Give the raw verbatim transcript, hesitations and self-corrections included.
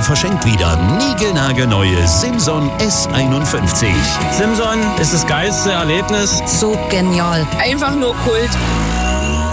verschenkt wieder niegelnagelneue Simson S einundfünfzig. Simson ist das geilste Erlebnis. So genial. Einfach nur Kult.